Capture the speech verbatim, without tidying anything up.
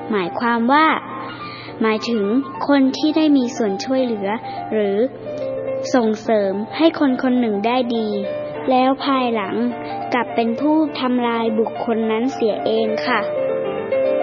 หมายความว่าหมายถึงคนที่ได้มีส่วนช่วยเหลือหรือส่งเสริมให้คนคนหนึ่งได้ดีแล้วภายหลังกลับเป็นผู้ทำลายบุคคลนั้นเสียเองค่ะ